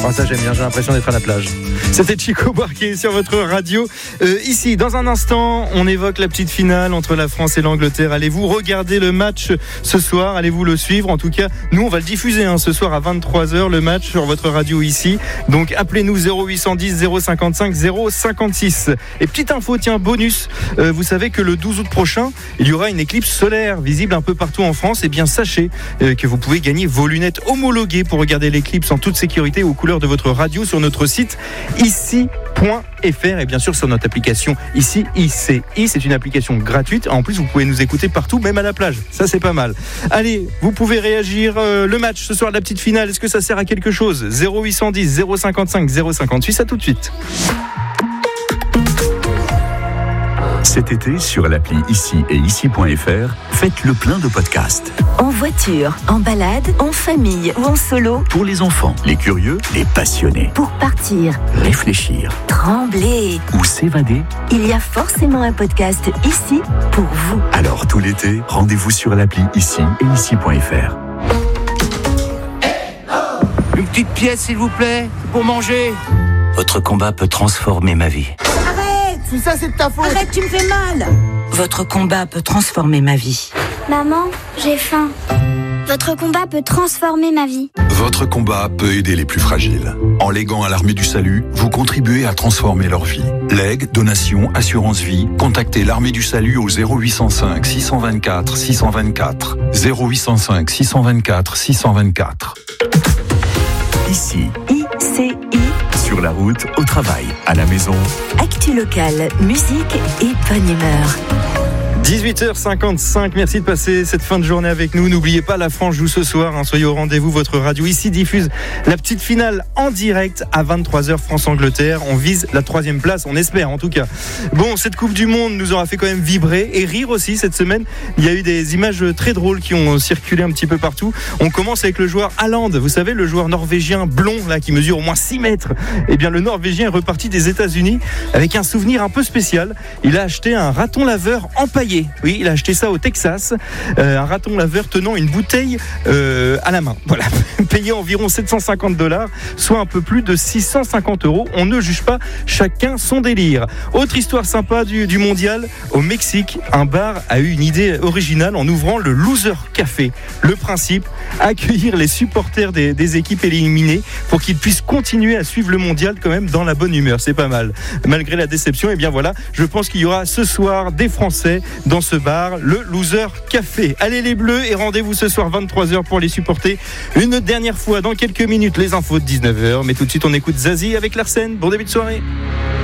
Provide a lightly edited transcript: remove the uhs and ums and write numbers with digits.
Oh, ça j'aime bien, j'ai l'impression d'être à la plage. C'était Chico Buarque sur votre radio. Ici, dans un instant, on évoque la petite finale entre la France et l'Angleterre. Allez-vous regarder le match ce soir? Allez-vous le suivre? En tout cas, nous on va le diffuser ce soir à 23h, le match sur votre radio ici. Donc appelez-nous 0810 055 056. Et petite info, bonus, vous savez que le 12 août prochain, il y aura une éclipse solaire visible un peu partout en France. Et bien sachez que vous pouvez gagner vos lunettes homologuées pour regarder l'éclipse en toute sécurité aux couleurs de votre radio sur notre site ici.fr et bien sûr sur notre application ici ICI. C'est une application gratuite. En plus, vous pouvez nous écouter partout, même à la plage. Ça, c'est pas mal. Allez, vous pouvez réagir. Le match ce soir de la petite finale, est-ce que ça sert à quelque chose? 0810 055 058. À tout de suite. Cet été, sur l'appli Ici et Ici.fr, faites le plein de podcasts. En voiture, en balade, en famille ou en solo. Pour les enfants, les curieux, les passionnés. Pour partir, réfléchir, trembler ou s'évader. Il y a forcément un podcast ici pour vous. Alors tout l'été, rendez-vous sur l'appli Ici et Ici.fr. Une petite pièce, s'il vous plaît, pour manger. Votre combat peut transformer ma vie. Tout ça, c'est de ta faute. Arrête, tu me fais mal. Votre combat peut transformer ma vie. Maman, j'ai faim. Votre combat peut transformer ma vie. Votre combat peut aider les plus fragiles. En léguant à l'Armée du Salut, vous contribuez à transformer leur vie. Legs, donations, assurance vie, contactez l'Armée du Salut au 0805 624 624. 0805 624 624. Ici. ICI. Sur la route, au travail, à la maison. Actu locale, musique et bonne humeur. 18h55, merci de passer cette fin de journée avec nous. N'oubliez pas, la France joue ce soir, soyez au rendez-vous, votre radio ici diffuse la petite finale en direct à 23h France-Angleterre. On vise la 3e place, on espère en tout cas. Bon, cette Coupe du Monde nous aura fait quand même vibrer et rire aussi cette semaine. Il y a eu des images très drôles qui ont circulé un petit peu partout. On commence avec le joueur Haaland, vous savez, le joueur norvégien blond là qui mesure au moins 6 mètres. Eh bien, le Norvégien est reparti des États-Unis avec un souvenir un peu spécial. Il a acheté un raton laveur empaillé. Oui, il a acheté ça au Texas, un raton laveur tenant une bouteille à la main. Voilà, payé environ $750, soit un peu plus de 650 €. On ne juge pas, chacun son délire. Autre histoire sympa du mondial, au Mexique, un bar a eu une idée originale en ouvrant le Loser Café. Le principe, accueillir les supporters des équipes éliminées pour qu'ils puissent continuer à suivre le mondial quand même dans la bonne humeur. C'est pas mal. Malgré la déception, et bien voilà, je pense qu'il y aura ce soir des Français dans ce bar, le Loser Café. Allez les Bleus et rendez-vous ce soir 23h pour les supporter. Une dernière fois dans quelques minutes les infos de 19h. Mais tout de suite on écoute Zazie avec Larsen. Bon début de soirée.